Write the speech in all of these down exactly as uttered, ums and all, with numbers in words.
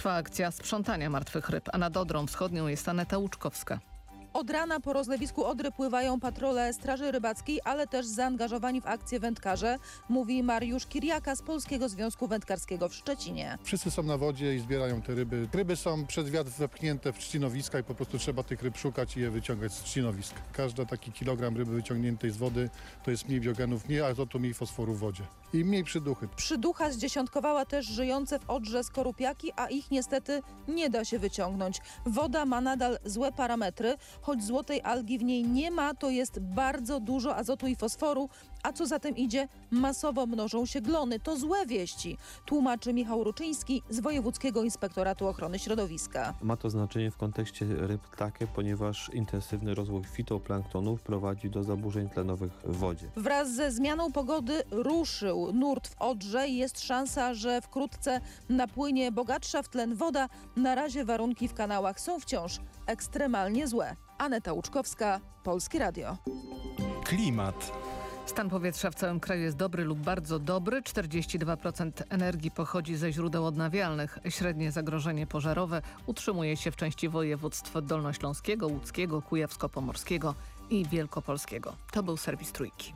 Trwa akcja sprzątania martwych ryb, a nad Odrą Wschodnią jest Aneta Łuczkowska. Od rana po rozlewisku Odry pływają patrole Straży Rybackiej, ale też zaangażowani w akcję wędkarze, mówi Mariusz Kiriaka z Polskiego Związku Wędkarskiego w Szczecinie. Wszyscy są na wodzie i zbierają te ryby. Ryby są przez wiatr wepchnięte w trzcinowiska i po prostu trzeba tych ryb szukać i je wyciągać z trzcinowisk. Każdy taki kilogram ryby wyciągniętej z wody to jest mniej biogenów, mniej azotu, mniej fosforu w wodzie i mniej przyduchy. Przyducha zdziesiątkowała też żyjące w Odrze skorupiaki, a ich niestety nie da się wyciągnąć. Woda ma nadal złe parametry. Choć złotej algi w niej nie ma, to jest bardzo dużo azotu i fosforu, a co za tym idzie, masowo mnożą się glony. To złe wieści, tłumaczy Michał Ruczyński z Wojewódzkiego Inspektoratu Ochrony Środowiska. Ma to znaczenie w kontekście ryb takie, ponieważ intensywny rozwój fitoplanktonu prowadzi do zaburzeń tlenowych w wodzie. Wraz ze zmianą pogody ruszył nurt w Odrze i jest szansa, że wkrótce napłynie bogatsza w tlen woda. Na razie warunki w kanałach są wciąż ekstremalnie złe. Aneta Łuczkowska, Polskie Radio. Klimat. Stan powietrza w całym kraju jest dobry lub bardzo dobry. czterdzieści dwa procent energii pochodzi ze źródeł odnawialnych. Średnie zagrożenie pożarowe utrzymuje się w części województw dolnośląskiego, łódzkiego, kujawsko-pomorskiego i wielkopolskiego. To był serwis Trójki.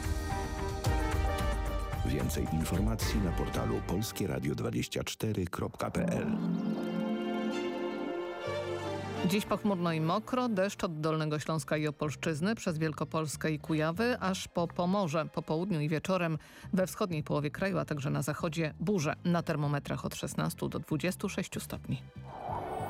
Więcej informacji na portalu polskie radio dwadzieścia cztery kropka p l. Dziś pochmurno i mokro, deszcz od Dolnego Śląska i Opolszczyzny przez Wielkopolskę i Kujawy, aż po Pomorze. Po południu i wieczorem we wschodniej połowie kraju, a także na zachodzie burze. Na termometrach od szesnastu do dwudziestu sześciu stopni.